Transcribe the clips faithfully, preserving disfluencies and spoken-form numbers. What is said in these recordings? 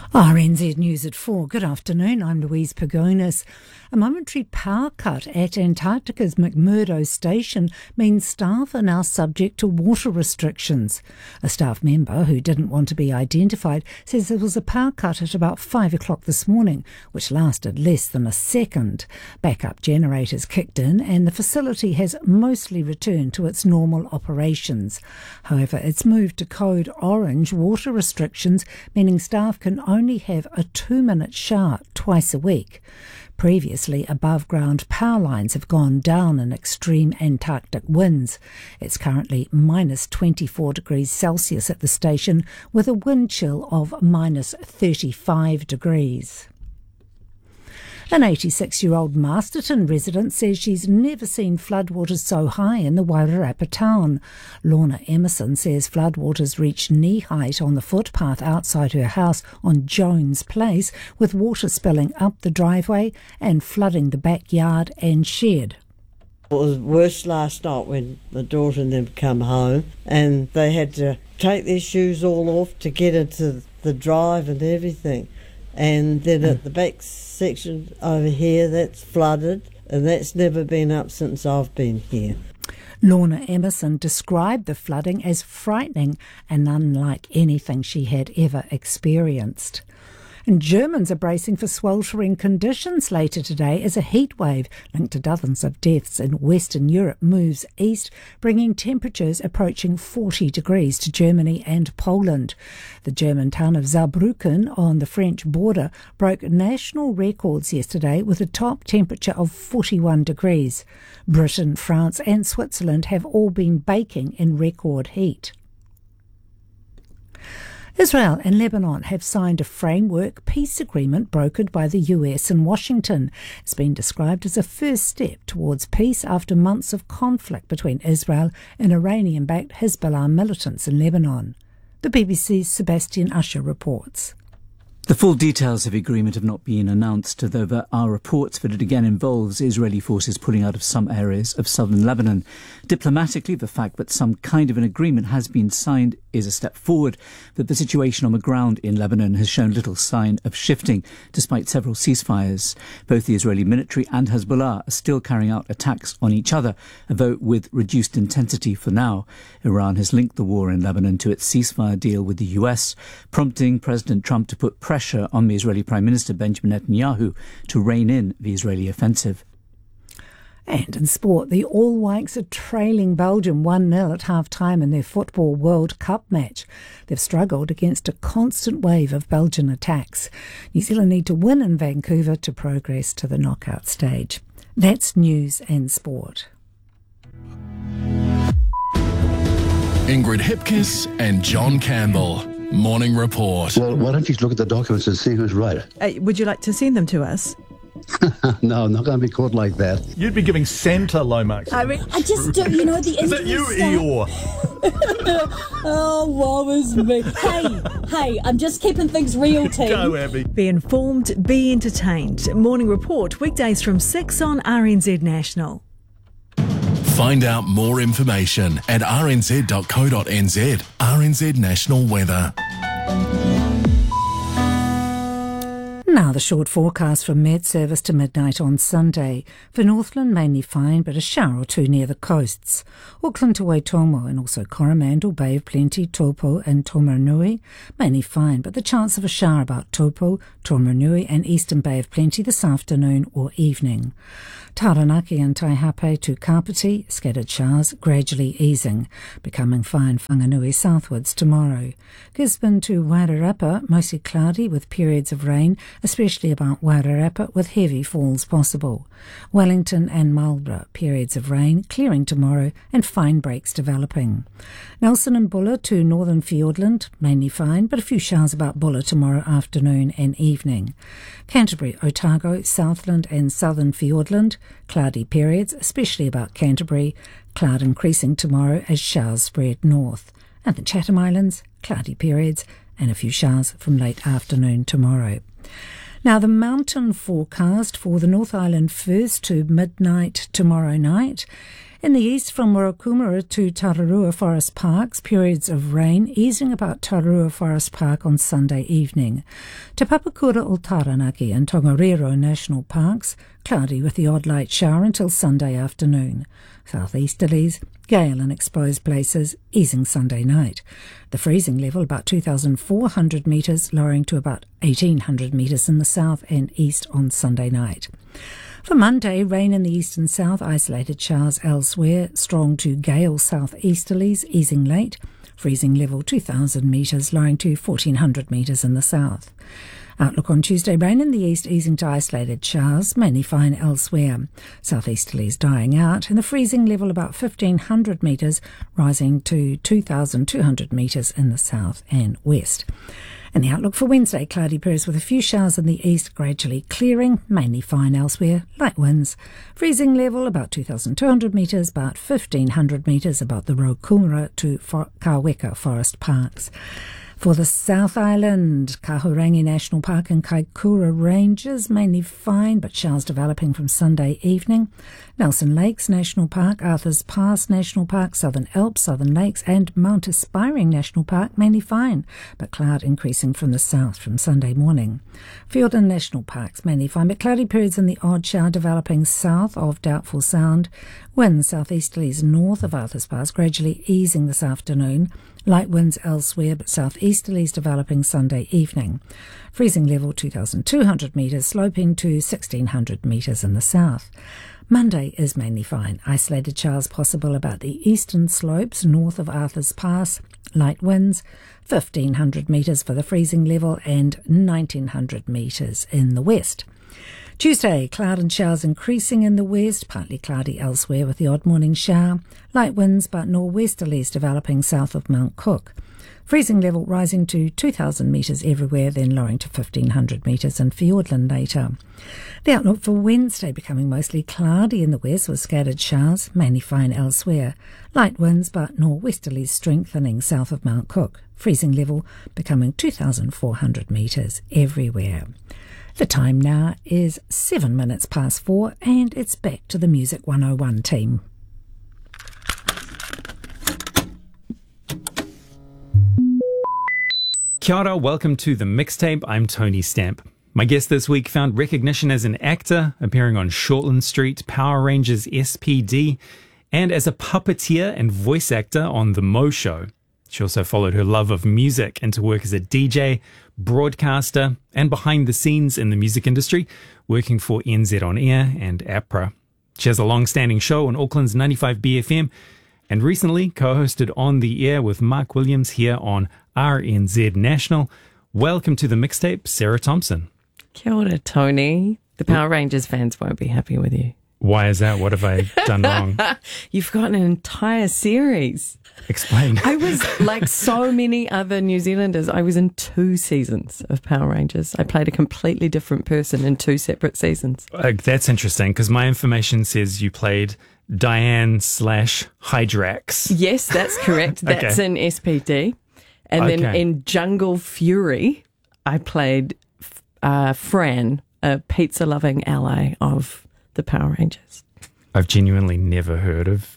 R N Z News at four. Good afternoon, I'm Louise Pagonis. A momentary power cut at Antarctica's McMurdo station means staff are now subject to water restrictions. A staff member who didn't want to be identified says there was a power cut at about five o'clock this morning, which lasted less than a second. Backup generators kicked in and the facility has mostly returned to its normal operations. However, it's moved to code orange water restrictions, meaning staff can only have a two-minute shower twice a week. Previously, above-ground power lines have gone down in extreme Antarctic winds. It's currently minus twenty-four degrees Celsius at the station, with a wind chill of minus thirty-five degrees. An eighty-six-year-old Masterton resident says she's never seen floodwaters so high in the Wairarapa town. Lorna Emerson says floodwaters reached knee height on the footpath outside her house on Jones Place, with water spilling up the driveway and flooding the backyard and shed. It was worse last night when the daughter and them come home and they had to take their shoes all off to get into the drive and everything. And then at the back section over here, that's flooded, and that's never been up since I've been here. Lorna Emerson described the flooding as frightening and unlike anything she had ever experienced. And Germans are bracing for sweltering conditions later today as a heat wave linked to dozens of deaths in Western Europe moves east, bringing temperatures approaching forty degrees to Germany and Poland. The German town of Saarbrücken on the French border broke national records yesterday with a top temperature of forty-one degrees. Britain, France and Switzerland have all been baking in record heat. Israel and Lebanon have signed a framework peace agreement brokered by the U S and Washington. It's been described as a first step towards peace after months of conflict between Israel and Iranian-backed Hezbollah militants in Lebanon. The B B C's Sebastian Usher reports. The full details of the agreement have not been announced, though there are reports that it again involves Israeli forces pulling out of some areas of southern Lebanon. Diplomatically, the fact that some kind of an agreement has been signed is a step forward, that the situation on the ground in Lebanon has shown little sign of shifting, despite several ceasefires. Both the Israeli military and Hezbollah are still carrying out attacks on each other, though with reduced intensity for now. Iran has linked the war in Lebanon to its ceasefire deal with the U S, prompting President Trump to put pressure on the Israeli Prime Minister Benjamin Netanyahu to rein in the Israeli offensive. And in sport, the All Whites are trailing Belgium one nil at half-time in their Football World Cup match. They've struggled against a constant wave of Belgian attacks. New Zealand need to win in Vancouver to progress to the knockout stage. That's news and sport. Ingrid Hipkiss and John Campbell. Morning Report. Well, why don't you look at the documents and see who's right? Uh, would you like to send them to us? No, I'm not going to be caught like that. You'd be giving Santa low marks. I, mean, I just do, you know, the Is that you, Eeyore? Oh, woe is me. Hey, hey, I'm just keeping things real, team. Go, Abby. Be informed, be entertained. Morning Report, weekdays from six on R N Z National. Find out more information at r n z dot co dot n z. R N Z National Weather. Now the short forecast from Met Service to midnight on Sunday. For Northland, mainly fine, but a shower or two near the coasts. Auckland to Waitomo and also Coromandel, Bay of Plenty, Taupo and Tomarunui, mainly fine, but the chance of a shower about Taupo, Tomarunui and Eastern Bay of Plenty this afternoon or evening. Taranaki and Taihape to Kapiti, scattered showers gradually easing, becoming fine Whanganui southwards tomorrow. Gisborne to Wairarapa, mostly cloudy with periods of rain, especially about Wairarapa with heavy falls possible. Wellington and Marlborough, periods of rain, clearing tomorrow and fine breaks developing. Nelson and Buller to northern Fiordland, mainly fine, but a few showers about Buller tomorrow afternoon and evening. Canterbury, Otago, Southland and southern Fiordland, cloudy periods, especially about Canterbury, cloud increasing tomorrow as showers spread north. And the Chatham Islands, cloudy periods and a few showers from late afternoon tomorrow. Now the mountain forecast for the North Island first to midnight tomorrow night. In the east, from Murakumura to Tararua Forest Parks, periods of rain easing about Tararua Forest Park on Sunday evening. Te Papakura o Taranaki and Tongariro National Parks, cloudy with the odd light shower until Sunday afternoon. Southeasterlies, gale in exposed places, easing Sunday night. The freezing level about two thousand four hundred metres, lowering to about eighteen hundred metres in the south and east on Sunday night. For Monday, rain in the east and south, isolated showers elsewhere, strong to gale southeasterlies, easing late. Freezing level two thousand metres, lowering to fourteen hundred metres in the south. Outlook on Tuesday, rain in the east, easing to isolated showers, mainly fine elsewhere. Southeasterlies dying out, and the freezing level about fifteen hundred metres, rising to two thousand two hundred metres in the south and west. And the outlook for Wednesday, cloudy periods with a few showers in the east, gradually clearing, mainly fine elsewhere, light winds. Freezing level about two thousand two hundred metres, about fifteen hundred metres above the Rokumura to For- Kaweka Forest Parks. For the South Island, Kahurangi National Park and Kaikoura Ranges, mainly fine, but showers developing from Sunday evening. Nelson Lakes National Park, Arthur's Pass National Park, Southern Alps, Southern Lakes, and Mount Aspiring National Park, mainly fine, but cloud increasing from the south from Sunday morning. Fiordland National Parks, mainly fine, but cloudy periods in the odd shower developing south of Doubtful Sound. Winds southeasterlies north of Arthur's Pass, gradually easing this afternoon. Light winds elsewhere, but southeasterlies developing Sunday evening. Freezing level two thousand two hundred metres, sloping to sixteen hundred metres in the south. Monday is mainly fine. Isolated showers possible about the eastern slopes north of Arthur's Pass. Light winds, fifteen hundred metres for the freezing level and nineteen hundred metres in the west. Tuesday, cloud and showers increasing in the west, partly cloudy elsewhere with the odd morning shower. Light winds, but norwesterlies developing south of Mount Cook. Freezing level rising to two thousand metres everywhere, then lowering to fifteen hundred metres in Fiordland later. The outlook for Wednesday becoming mostly cloudy in the west with scattered showers, mainly fine elsewhere. Light winds, but norwesterlies strengthening south of Mount Cook. Freezing level becoming two thousand four hundred metres everywhere. The time now is seven minutes past four, and it's back to the Music one oh one team. Kia ora, welcome to The Mixtape. I'm Tony Stamp. My guest this week found recognition as an actor, appearing on Shortland Street, Power Rangers S P D, and as a puppeteer and voice actor on The Mo Show. She also followed her love of music into work as a D J, broadcaster, and behind the scenes in the music industry, working for N Z On Air and APRA. She has a long-standing show on Auckland's ninety-five B F M, and recently co-hosted On the Air with Mark Williams here on R N Z National. Welcome to The Mixtape, Sarah Thompson. Kia ora, Tony. The Power Rangers fans won't be happy with you. Why is that? What have I done wrong? You've forgotten an entire series. Explain. I was, like so many other New Zealanders, I was in two seasons of Power Rangers. I played a completely different person in two separate seasons. Uh, that's interesting, because my information says you played Diane slash Hydrax. Yes, that's correct. That's Okay. in S P D. And then Okay. in Jungle Fury, I played uh, Fran, a pizza-loving ally of the Power Rangers. I've genuinely never heard of...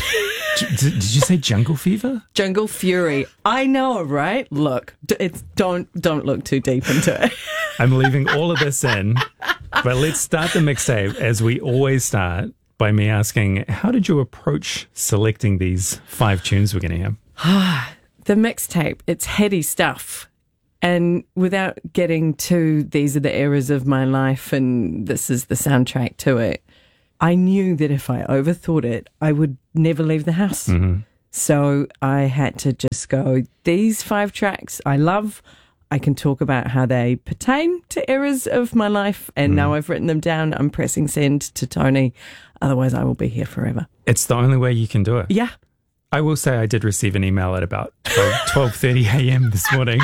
J- did did you say Jungle Fever? Jungle Fury. I know, right? Look, d- it's don't don't look too deep into it. I'm leaving all of this in, but let's start the mixtape as we always start by me asking, how did you approach selecting these five tunes we're going to have? The mixtape, it's heady stuff. And without getting to these are the eras of my life and this is the soundtrack to it, I knew that if I overthought it, I would never leave the house. Mm-hmm. So I had to just go, these five tracks I love. I can talk about how they pertain to eras of my life. And Mm. now I've written them down. I'm pressing send to Tony. Otherwise, I will be here forever. It's the only way you can do it. Yeah. I will say I did receive an email at about twelve thirty a.m. this morning.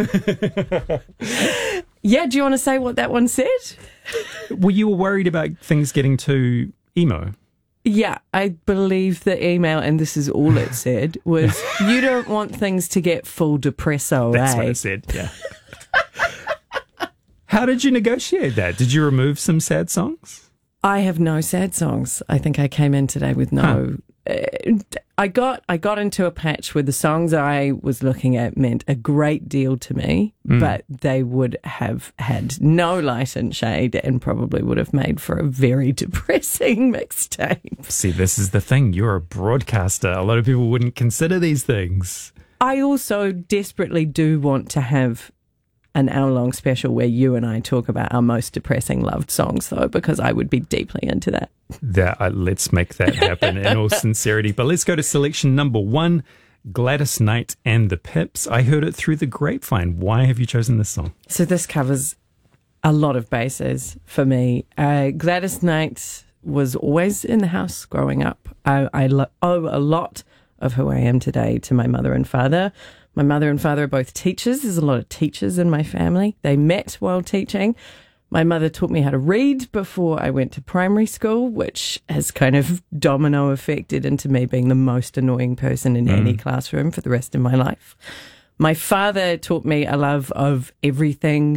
Yeah, do you want to say what that one said? Well, you were worried about things getting too emo. Yeah, I believe the email, and this is all it said, was you don't want things to get full depresso, That's eh? what it said, yeah. How did you negotiate that? Did you remove some sad songs? I have no sad songs. I think I came in today with no... Huh. Uh, I got I got into a patch where the songs I was looking at meant a great deal to me, mm. but they would have had no light and shade and probably would have made for a very depressing mixtape. See, this is the thing. You're a broadcaster. A lot of people wouldn't consider these things. I also desperately do want to have an hour-long special where you and I talk about our most depressing loved songs, though, because I would be deeply into that. That uh, let's make that happen in all sincerity. But let's go to selection number one, Gladys Knight and the Pips. I heard it through the grapevine. Why have you chosen this song? So this covers a lot of bases for me. Uh, Gladys Knight was always in the house growing up. I, I lo- owe a lot of who I am today to my mother and father. My mother and father are both teachers. There's a lot of teachers in my family. They met while teaching. My mother taught me how to read before I went to primary school, which has kind of domino affected into me being the most annoying person in mm. any classroom for the rest of my life. My father taught me a love of everything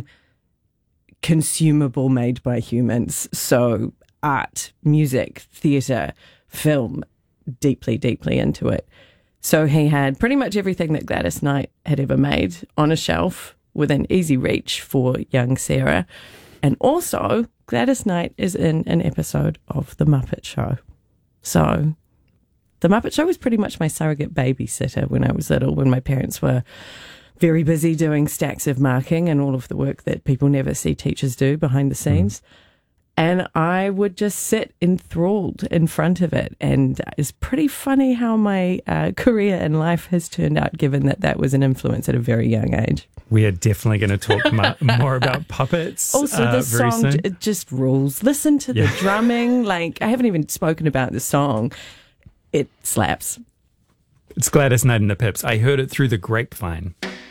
consumable made by humans. So art, music, theatre, film, deeply, deeply into it. So he had pretty much everything that Gladys Knight had ever made on a shelf within easy reach for young Sarah. And also, Gladys Knight is in an episode of The Muppet Show. So The Muppet Show was pretty much my surrogate babysitter when I was little, when my parents were very busy doing stacks of marking and all of the work that people never see teachers do behind the scenes. Mm. And I would just sit enthralled in front of it. And it's pretty funny how my uh, career in life has turned out, given that that was an influence at a very young age. We are definitely going to talk ma- more about puppets. Also, uh, the very song, soon. it just rules. Listen to yeah. the drumming. Like, I haven't even spoken about the song. It slaps. It's Gladys Knight and the Pips. I heard it through the grapevine.